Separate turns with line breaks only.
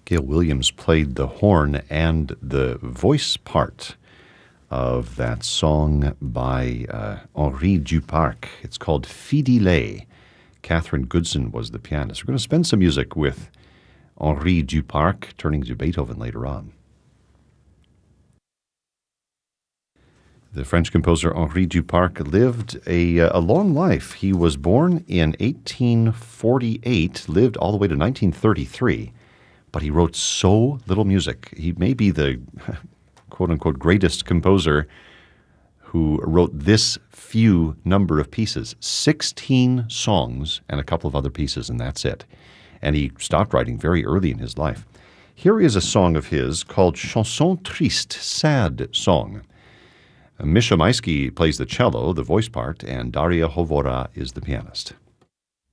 Gail Williams played the horn and the voice part of that song by Henri Duparc. It's called Fidile. Catherine Goodson was the pianist. We're going to spend some music with Henri Duparc, turning to Beethoven later on. The French composer Henri Duparc lived a long life. He was born in 1848, lived all the way to 1933, but he wrote so little music. He may be the quote-unquote greatest composer who wrote this few number of pieces, 16 songs and a couple of other pieces, and that's it. And he stopped writing very early in his life. Here is a song of his called Chanson Triste, Sad Song. Misha Maisky plays the cello, the voice part, and Daria Hovora is the pianist.